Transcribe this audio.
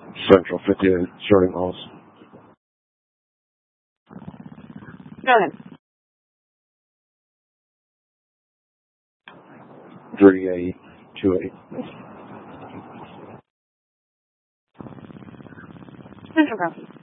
Central 58, starting calls. Go ahead. 3828. Central Crossing.